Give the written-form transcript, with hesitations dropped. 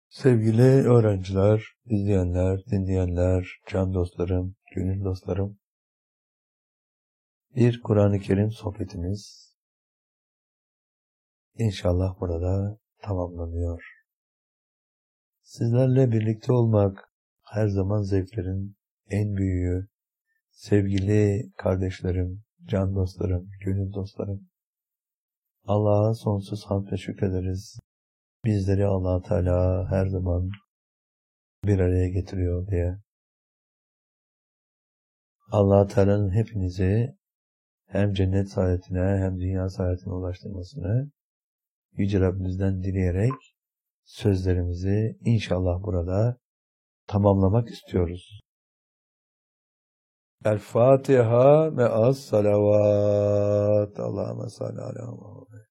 Sevgili öğrenciler, izleyenler, dinleyenler, can dostlarım, gönül dostlarım, bir Kur'an-ı Kerim sohbetimiz inşallah burada tamamlanıyor. Sizlerle birlikte olmak her zaman zevklerin en büyüğü. Sevgili kardeşlerim, can dostlarım, gönül dostlarım, Allah'a sonsuz hamd ve şükrederiz. Bizleri Allah Teala her zaman bir araya getiriyor diye. Allah Teala'nın hepinizi hem cennet saadetine hem dünya saadetine ulaştırmasını Yüce Rabbimizden dileyerek sözlerimizi inşallah burada tamamlamak istiyoruz. El Fatiha ve as salavat. Allahümme salli ala Muhammed.